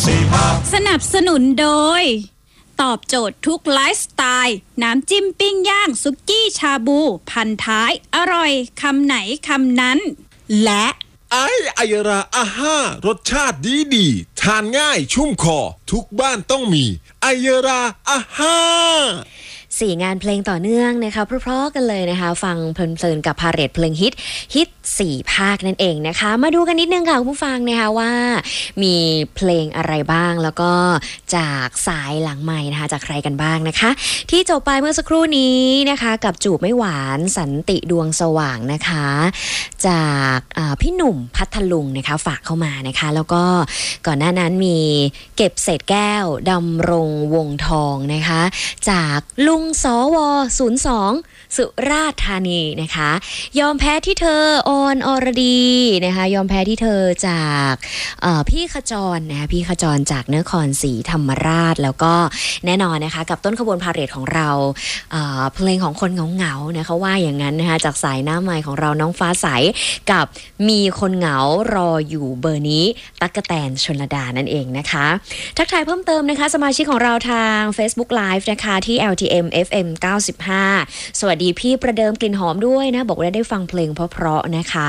สนับสนุนโดยตอบโจทย์ทุกไลฟ์สไตล์น้ำจิ้มปิ้งย่างสุกี้ชาบูพันท้ายอร่อยคำไหนคำนั้นและไอยราอาห้ารสชาติดีทานง่ายชุ่มคอทุกบ้านต้องมีไอยราอาห้า 4 งานเพลงต่อเนื่องนะคะเพราะๆกันเลยนะคะฟังเพลินๆกับพาเหรดเพลงฮิต4 ภาคนั่นเองนะคะมาดูกันนิดนึงค่ะคุณผู้ฟังนะคะว่ามีเพลงอะไรบ้างแล้วก็จากสายหลังไมค์นะคะจากใครกันบ้างนะคะที่จบไปเมื่อสักครู่นี้นะคะกับจูบไม่หวานสันติดวงสว่างนะคะจากพี่หนุ่มพัทลุงนะคะฝากเข้ามานะคะแล้วก็ก่อนหน้านั้นมีเก็บเศษแก้วดำรงวงทองนะคะจากลุงสว02สุราษฎร์ธานีนะคะยอมแพ้ที่เธออรดีนะคะยอมแพ้ที่เธอจากพี่ขจรนะคะพี่ขจรจากนครศรีธรรมราชแล้วก็แน่นอนนะคะกับต้นขบวนพาเหรดของเราเพลงของคนเหงาๆนะคะว่าอย่างนั้นนะคะจากสายหน้าไมค์ของเราน้องฟ้าใสกับมีคนเหงารออยู่เบอร์นี้ตั๊กแตนชลดานั่นเองนะคะทักทายเพิ่มเติมนะคะสมาชิกของเราทาง Facebook Live นะคะที่ LTM FM 95สวัสดีพี่ประเดิมกลิ่นหอมด้วยนะบอกว่าได้ฟังเพลงเพราะๆนะคะ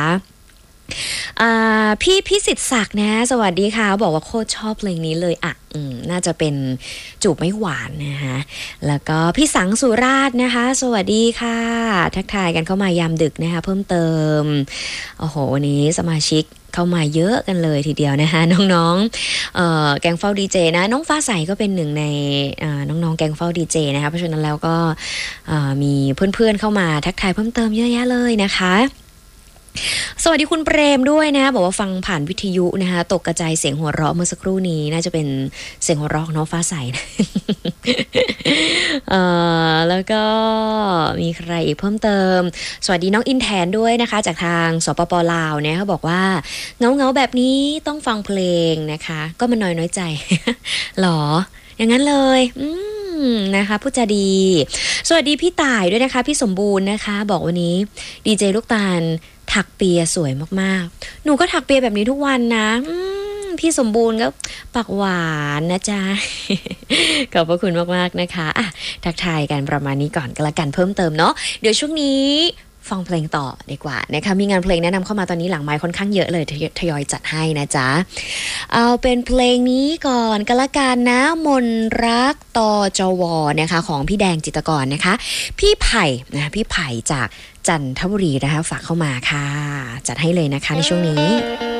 พี่พิสิทธิ์ศักดิ์นะสวัสดีค่ะบอกว่าโคตรชอบเพลงนี้เลยอ่ะน่าจะเป็นจูบไม่หวานนะคะแล้วก็พี่สังสุราษฎร์นะคะสวัสดีค่ะทักทายกันเข้ามายามดึกนะคะเพิ่มเติมโอ้โหวันนี้สมาชิกเข้ามาเยอะกันเลยทีเดียวนะคะน้องๆแก๊งเฝ้าดีเจนะน้องฟ้าใสก็เป็นหนึ่งในน้องๆแก๊งเฝ้าดีเจนะคะเพราะฉะนั้นแล้วก็มีเพื่อนๆเข้ามาทักทายเพิ่มเติมเยอะแยะเลยนะคะสวัสดีคุณเปรมด้วยนะบอกว่าฟังผ่านวิทยุนะคะตกกระจายเสียงหัวเราะเมื่อสักครู่นี้น่าจะเป็นเสียงหัวเราะของน้องฟ้าใสนะ แล้วก็มีใครอีกเพิ่มเติมสวัสดีน้องอินแทนด้วยนะคะจากทางสปป.ลาวเนี่ยเขาบอกว่าเงาๆแบบนี้ต้องฟังเพลงนะคะก็มันน้อยใจ หรออย่างนั้นเลยนะคะผู้จาดีสวัสดีพี่ต่ายด้วยนะคะพี่สมบูรณ์นะคะบอกวันนี้ดีเจลูกตาลถักเปียสวยมากๆหนูก็ถักเปียแบบนี้ทุกวันนะพี่สมบูรณ์ก็ปากหวานนะจ๊ะ ขอบพระคุณมากๆนะคะอ่ะทักทายกันประมาณนี้ก่อนก็แล้วกันเพิ่มเติมเนาะเดี๋ยวช่วงนี้ฟังเพลงต่อดีกว่านะคะมีงานเพลงแนะนำเข้ามาตอนนี้หลังไมค์ค่อนข้างเยอะเลยทยอยจัดให้นะจ๊ะเอาเป็นเพลงนี้ก่อนก็แล้วกันนะมนรักตจวนะคะของพี่แดงจิตรกรนะคะพี่ไผ่นะพี่ไผ่จากจันทบุรีนะคะฝากเข้ามาค่ะจัดให้เลยนะคะในช่วงนี้